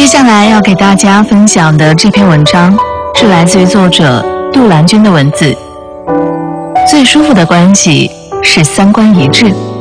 下来要给大家分享的这篇文章是来自于作者杜兰君的文字。最舒服的关系是三观一致。